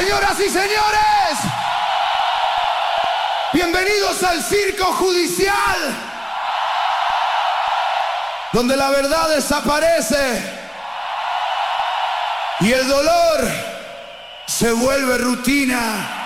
Señoras y señores, bienvenidos al circo judicial, donde la verdad desaparece y el dolor se vuelve rutina.